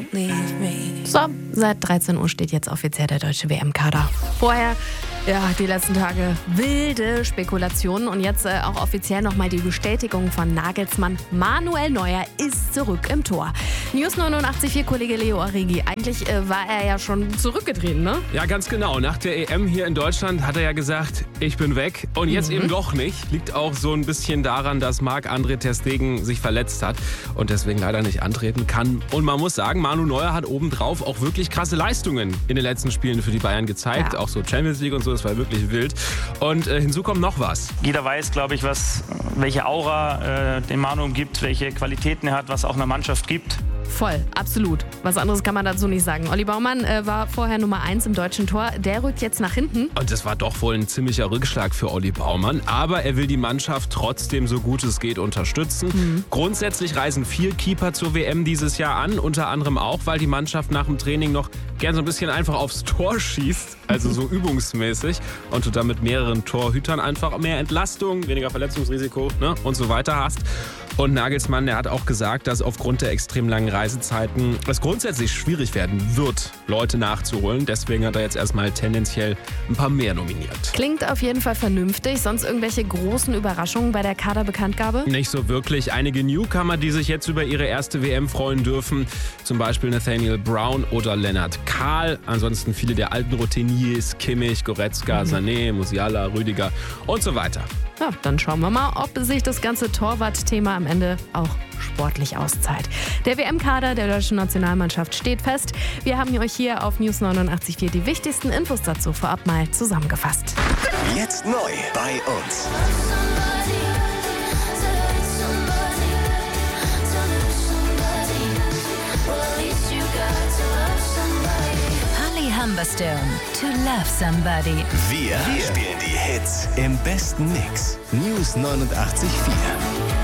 So, seit 13 Uhr steht jetzt offiziell der deutsche WM-Kader. Vorher, die letzten Tage wilde Spekulationen und jetzt auch offiziell nochmal die Bestätigung von Nagelsmann. Manuel Neuer ist zurück im Tor. News 89.4 Kollege Leo Arrighi. Eigentlich war er ja schon zurückgetreten, ne? Ja, ganz genau. Nach der EM hier in Deutschland hat er ja gesagt, ich bin weg. Und jetzt eben doch nicht. Liegt auch so ein bisschen daran, dass Marc-André ter Stegen sich verletzt hat und deswegen leider nicht antreten kann. Und man muss sagen, Manu Neuer hat obendrauf auch wirklich krasse Leistungen in den letzten Spielen für die Bayern gezeigt. Ja. Auch so Champions League und so, das war wirklich wild. Und hinzu kommt noch was. Jeder weiß, glaube ich, welche Aura den Manu umgibt, welche Qualitäten er hat, was auch einer Mannschaft gibt. Voll, absolut. Was anderes kann man dazu nicht sagen. Olli Baumann war vorher Nummer 1 im deutschen Tor. Der rückt jetzt nach hinten. Und das war doch wohl ein ziemlicher Rückschlag für Olli Baumann. Aber er will die Mannschaft trotzdem so gut es geht unterstützen. Grundsätzlich reisen 4 Keeper zur WM dieses Jahr an. Unter anderem auch, weil die Mannschaft nach dem Training noch gern so ein bisschen einfach aufs Tor schießt. Also so übungsmäßig. Und du dann mit mehreren Torhütern einfach mehr Entlastung, weniger Verletzungsrisiko, ne, und so weiter hast. Und Nagelsmann, der hat auch gesagt, dass aufgrund der extrem langen Reisezeiten es grundsätzlich schwierig werden wird, Leute nachzuholen. Deswegen hat er jetzt erstmal tendenziell ein paar mehr nominiert. Klingt auf jeden Fall vernünftig. Sonst irgendwelche großen Überraschungen bei der Kaderbekanntgabe? Nicht so wirklich. Einige Newcomer, die sich jetzt über ihre erste WM freuen dürfen. Zum Beispiel Nathaniel Brown oder Lennart Kahl. Ansonsten viele der alten Routiniers, Kimmich, Goretzka, Sané, Musiala, Rüdiger und so weiter. Ja, dann schauen wir mal, ob sich das ganze Torwart-Thema am Ende auch sportlich auszahlt. Der WM-Kader der deutschen Nationalmannschaft steht fest. Wir haben euch hier auf News 89.4 die wichtigsten Infos dazu vorab mal zusammengefasst. Jetzt neu bei uns. Humberstone, To Love Somebody. Wir spielen die Hits im besten Mix. News 89.4.